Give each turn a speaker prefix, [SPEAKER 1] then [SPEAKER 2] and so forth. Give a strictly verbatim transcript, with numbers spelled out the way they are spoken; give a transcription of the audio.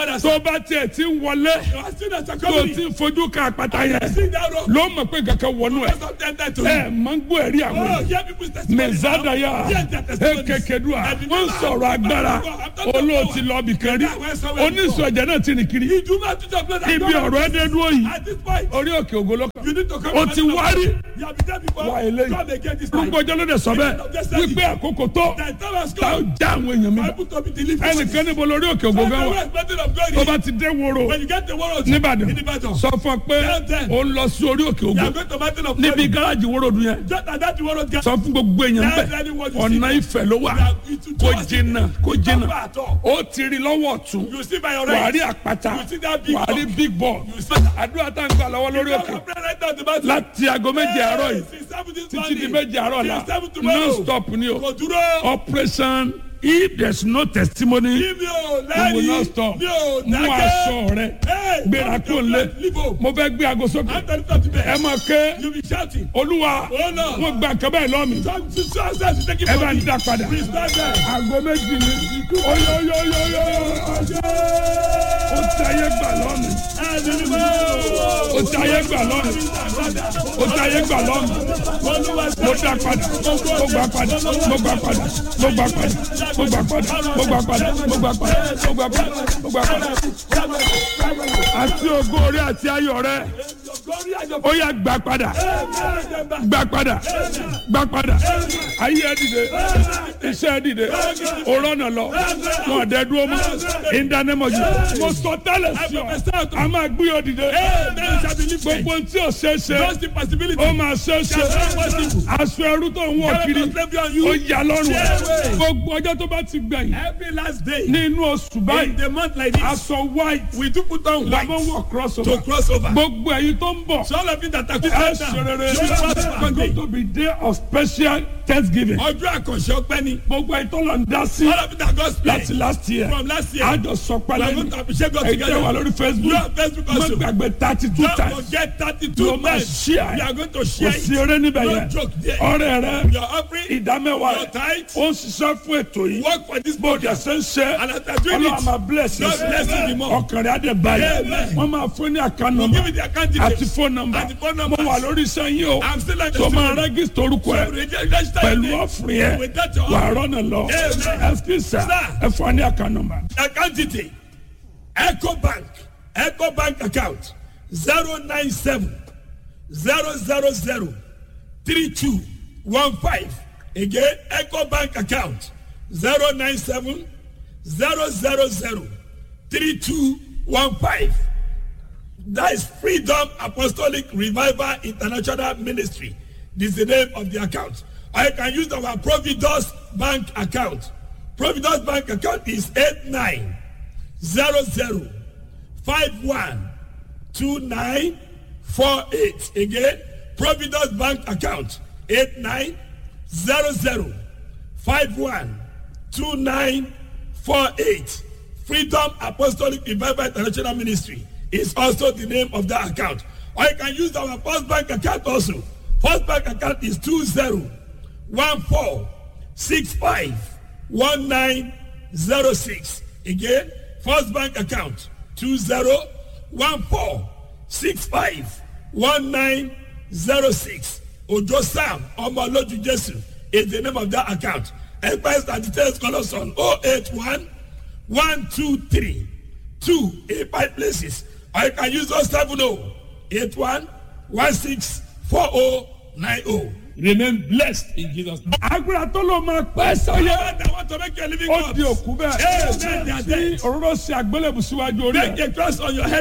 [SPEAKER 1] tó bá tiẹ̀ ti ń wọlé tó ti ń fojú kan àpáta yẹn ló mọ̀ pé kankan wọnú ẹ̀ ẹ̀ máa ń gbọ́ ẹ̀rí àwọn mẹ̀zádàyà ẹ̀ kẹ̀kẹ́dùà wọ́n sọ̀rọ̀ agbára olóòtí lọ́ọ̀bì kan rí oníṣọ̀jẹ̀ náà ti rìn kiri ibi ọ̀rọ̀ ẹ̀dẹ́ dúró yìí orí òkè ògo lọ́kàn o ti wárí wá eléyìí gbogbo ọjọ́ ló dé sọ bẹ́ẹ̀ wípé àkókò tó ta ó já àwọn èèyàn mi ẹnìkan níbo lórí òkè ògo gan wa tó bá ti dé woro nìbàdàn sọ fún ọ pé ó ń lọ sí orí òkè ògo níbi gáràjì woro dùn yẹn sọ fún gbogbo èèyàn bẹ́ẹ̀ ọ̀nà ìfẹ́ ló wà kò jìnnà kò jìnnà ó ti rí lọ́wọ́ ọ̀tún wàá rí àpáta wàá rí big ball àdúrà tá n gbà lọ́wọ́ lórí òkè láti aago méje àárọ̀ yìí títí di méje àárọ̀ la non stop ni o operation if there is no testimony we will not stop mú aṣọ rẹ gbéra kó lé mo fẹ́ gbé aago sókè ẹ máa ké olúwa wọn gba nǹkan bẹ́ẹ̀ lọ́mì ẹ bá ń dá padà aago méjì ni oyoyoyoyo ó ti ayé gbà lọ́mì ó ti ayé gbà lọ́mì ó ti ayé gbà lọ́mì mo dá padà mo gbà padà mo gbà padà mo gbà padà mo gbà padà mo gbà padà mo gbà padà mo gbà padà mo gbà padà àti ògo orí àti ayọ̀ rẹ ó yá gbà padà gbà padà gbà padà ayé ẹ dìde iṣẹ́ ẹ dìde òrọ́nà lọ wọn ọ̀dẹ dúró mọ́ ìdánimọ̀jù mo sọ tẹ́lẹ̀ sí ọ a máa gbé ọ dìde gbogbo tí o ṣe ṣe ó máa ṣe ṣe aṣọ ẹrú tó ń wọ̀ kiri ó yà lọ́rùn gbogbo ọjọ́ tó bá ti gbẹ̀yìn nínú oṣù báyìí aṣọ white làbọ̀ wọ̀ crossover gbogbo ẹ̀yin tó ń bọ̀ ẹ ṣe rere going to be day of special thanksgiving ọjọ́ àkànṣe ọpẹ́ ni gbogbo ẹ̀yin tó lọ ń dá sí láti last year àjọ sọ pẹ́lẹ́ ní ẹ̀jẹ̀ wà lórí Facebook mo gbàgbé thirty two times ló máa ṣí à kò sí eré níbẹ̀ yẹn ọ̀rẹ́ rẹ ìdámẹ́wàá rẹ ó ń ṣiṣẹ́ fún ètò yìí bó dẹ̀ ṣe ń ṣe ọlọ́run máa bless yín ọkàn rẹ̀ á dẹ̀ báyìí wọ́n máa fún ní account number àti phone number mo wà lórí iṣẹ́ yín o tó máa register orúkọ ẹ̀ pẹ̀lú ọ̀fìn ẹ̀ wà á rọ́nà lọ ẹ̀sìkìsà ẹ̀ fún ní account number.
[SPEAKER 2] account detail Ecobank Ecobank account zero nine seven zero zero zero three two one five again Ecobank account zero nine seven zero zero zero three two one five. That is Freedom Apostolic Revival International Ministry. This is the name of the account. Or you can use our Providence Bank account. Providence Bank account is eight nine zero zero five one two nine four eight. Again, Providence Bank account eight nine zero zero five one two nine four eight. Freedom Apostolic Revival International Ministry is also the name of that account. Or you can use our First Bank account also. First Bank account is two zero one four six five one nine zero six. Again, First Bank account two zero one four six five one nine zero six. Ojo Sam Omoloju Jesu is the name of that account. Enquiries and details call us on oh eight one one two three two eight five places. Or you can use oh seven oh eight one one six four oh nine oh.
[SPEAKER 1] Remain blessed in Jesus' name. Agbára tó ló máa pẹ́ sọ́yẹ́. Ó di òkú bẹ́ẹ̀. Tí òróró ṣe àgbélébùú síwájú orí ẹ̀.
[SPEAKER 2] Take a cross on your head.